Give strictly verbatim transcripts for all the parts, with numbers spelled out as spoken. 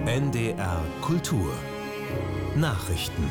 N D R Kultur Nachrichten.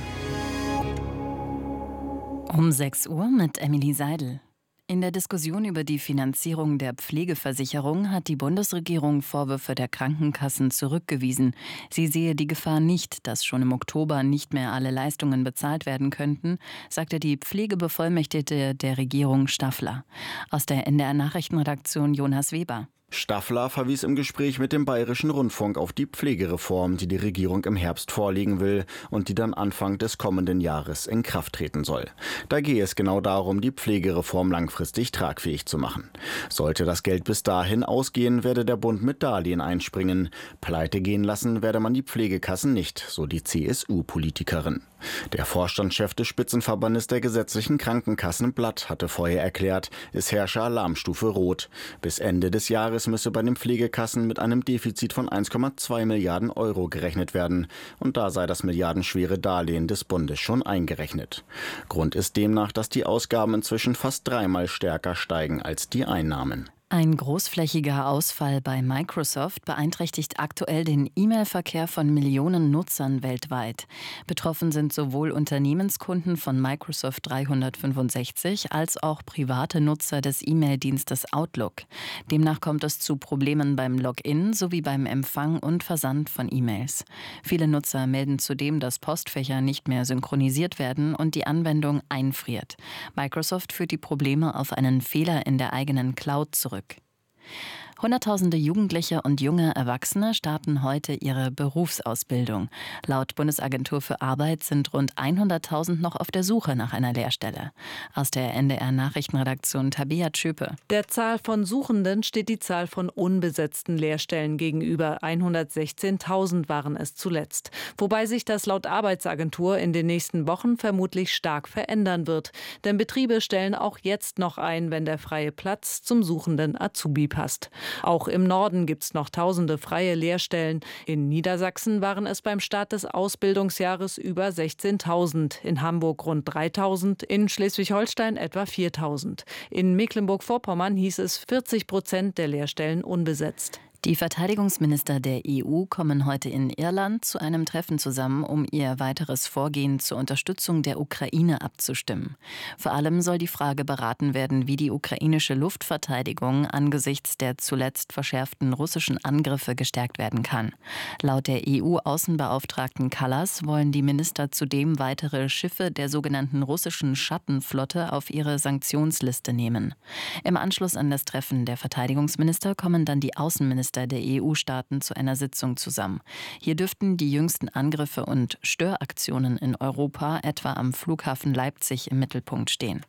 Um sechs Uhr mit Emily Seidel. In der Diskussion über die Finanzierung der Pflegeversicherung hat die Bundesregierung Vorwürfe der Krankenkassen zurückgewiesen. Sie sehe die Gefahr nicht, dass schon im Oktober nicht mehr alle Leistungen bezahlt werden könnten, sagte die Pflegebevollmächtigte der Regierung Staffler. Aus der N D R-Nachrichtenredaktion Jonas Weber. Staffler verwies im Gespräch mit dem Bayerischen Rundfunk auf die Pflegereform, die die Regierung im Herbst vorlegen will und die dann Anfang des kommenden Jahres in Kraft treten soll. Da gehe es genau darum, die Pflegereform langfristig tragfähig zu machen. Sollte das Geld bis dahin ausgehen, werde der Bund mit Darlehen einspringen. Pleite gehen lassen werde man die Pflegekassen nicht, so die C S U-Politikerin. Der Vorstandschef des Spitzenverbandes der gesetzlichen Krankenkassen Blatt hatte vorher erklärt, es herrsche Alarmstufe Rot. Bis Ende des Jahres müsse bei den Pflegekassen mit einem Defizit von eins Komma zwei Milliarden Euro gerechnet werden. Und da sei das milliardenschwere Darlehen des Bundes schon eingerechnet. Grund ist demnach, dass die Ausgaben inzwischen fast dreimal stärker steigen als die Einnahmen. Ein großflächiger Ausfall bei Microsoft beeinträchtigt aktuell den E-Mail-Verkehr von Millionen Nutzern weltweit. Betroffen sind sowohl Unternehmenskunden von Microsoft dreihundertfünfundsechzig als auch private Nutzer des E-Mail-Dienstes Outlook. Demnach kommt es zu Problemen beim Login sowie beim Empfang und Versand von E-Mails. Viele Nutzer melden zudem, dass Postfächer nicht mehr synchronisiert werden und die Anwendung einfriert. Microsoft führt die Probleme auf einen Fehler in der eigenen Cloud zurück. Hunderttausende Jugendliche und junge Erwachsene starten heute ihre Berufsausbildung. Laut Bundesagentur für Arbeit sind rund hunderttausend noch auf der Suche nach einer Lehrstelle. Aus der N D R-Nachrichtenredaktion Tabea Tschöpe. Der Zahl von Suchenden steht die Zahl von unbesetzten Lehrstellen gegenüber. hundertsechzehntausend waren es zuletzt. Wobei sich das laut Arbeitsagentur in den nächsten Wochen vermutlich stark verändern wird. Denn Betriebe stellen auch jetzt noch ein, wenn der freie Platz zum suchenden Azubi passt. Auch im Norden gibt es noch tausende freie Lehrstellen. In Niedersachsen waren es beim Start des Ausbildungsjahres über sechzehntausend, in Hamburg rund dreitausend, in Schleswig-Holstein etwa viertausend. In Mecklenburg-Vorpommern hieß es vierzig Prozent der Lehrstellen unbesetzt. Die Verteidigungsminister der E U kommen heute in Irland zu einem Treffen zusammen, um ihr weiteres Vorgehen zur Unterstützung der Ukraine abzustimmen. Vor allem soll die Frage beraten werden, wie die ukrainische Luftverteidigung angesichts der zuletzt verschärften russischen Angriffe gestärkt werden kann. Laut der E U-Außenbeauftragten Kallas wollen die Minister zudem weitere Schiffe der sogenannten russischen Schattenflotte auf ihre Sanktionsliste nehmen. Im Anschluss an das Treffen der Verteidigungsminister kommen dann die Außenminister der E U-Staaten zu einer Sitzung zusammen. Hier dürften die jüngsten Angriffe und Störaktionen in Europa, etwa am Flughafen Leipzig, im Mittelpunkt stehen.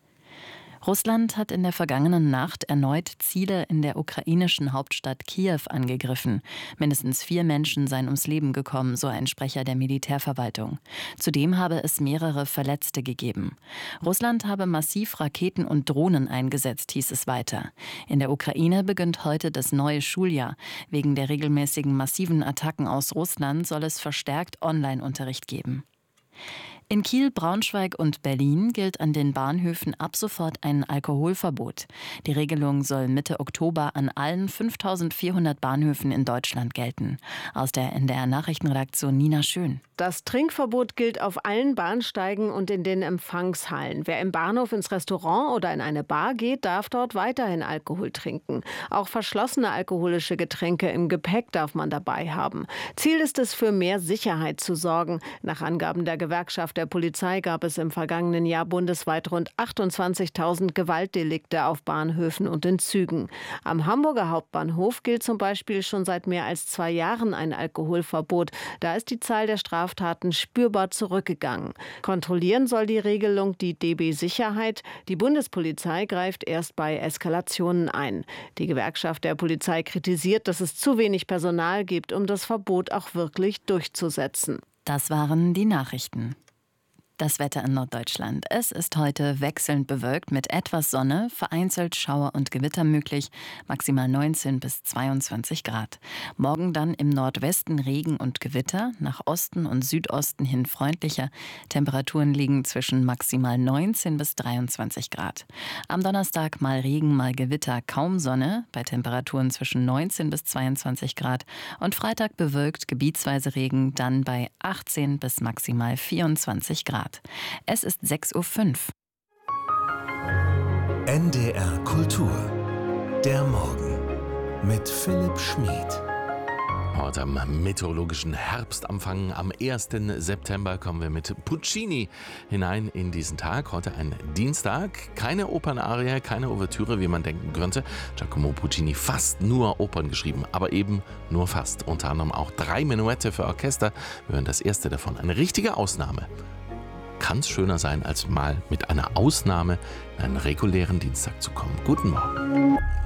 Russland hat in der vergangenen Nacht erneut Ziele in der ukrainischen Hauptstadt Kiew angegriffen. Mindestens vier Menschen seien ums Leben gekommen, so ein Sprecher der Militärverwaltung. Zudem habe es mehrere Verletzte gegeben. Russland habe massiv Raketen und Drohnen eingesetzt, hieß es weiter. In der Ukraine beginnt heute das neue Schuljahr. Wegen der regelmäßigen massiven Attacken aus Russland soll es verstärkt Online-Unterricht geben. In Kiel, Braunschweig und Berlin gilt an den Bahnhöfen ab sofort ein Alkoholverbot. Die Regelung soll Mitte Oktober an allen fünftausendvierhundert Bahnhöfen in Deutschland gelten. Aus der N D R-Nachrichtenredaktion Nina Schön. Das Trinkverbot gilt auf allen Bahnsteigen und in den Empfangshallen. Wer im Bahnhof ins Restaurant oder in eine Bar geht, darf dort weiterhin Alkohol trinken. Auch verschlossene alkoholische Getränke im Gepäck darf man dabei haben. Ziel ist es, für mehr Sicherheit zu sorgen. Nach Angaben der Gewerkschaft der Polizei gab es im vergangenen Jahr bundesweit rund achtundzwanzigtausend Gewaltdelikte auf Bahnhöfen und in Zügen. Am Hamburger Hauptbahnhof gilt zum Beispiel schon seit mehr als zwei Jahren ein Alkoholverbot. Da ist die Zahl der Straftaten spürbar zurückgegangen. Kontrollieren soll die Regelung die D B Sicherheit. Die Bundespolizei greift erst bei Eskalationen ein. Die Gewerkschaft der Polizei kritisiert, dass es zu wenig Personal gibt, um das Verbot auch wirklich durchzusetzen. Das waren die Nachrichten. Das Wetter in Norddeutschland. Es ist heute wechselnd bewölkt mit etwas Sonne, vereinzelt Schauer und Gewitter möglich, maximal neunzehn bis zweiundzwanzig Grad. Morgen dann im Nordwesten Regen und Gewitter, nach Osten und Südosten hin freundlicher. Temperaturen liegen zwischen maximal neunzehn bis dreiundzwanzig Grad. Am Donnerstag mal Regen, mal Gewitter, kaum Sonne, bei Temperaturen zwischen neunzehn bis zweiundzwanzig Grad. Und Freitag bewölkt, gebietsweise Regen, dann bei achtzehn bis maximal vierundzwanzig Grad. Es ist sechs Uhr fünf. N D R Kultur. Der Morgen mit Philipp Schmid. Heute am meteorologischen Herbstanfang, am ersten September, kommen wir mit Puccini hinein in diesen Tag. Heute ein Dienstag, keine Opernarie, keine Ouvertüre, wie man denken könnte. Giacomo Puccini fast nur Opern geschrieben, aber eben nur fast. Unter anderem auch drei Menuette für Orchester. Wir hören das erste davon, eine richtige Ausnahme. Kann es schöner sein, als mal mit einer Ausnahme in einen regulären Dienstag zu kommen. Guten Morgen.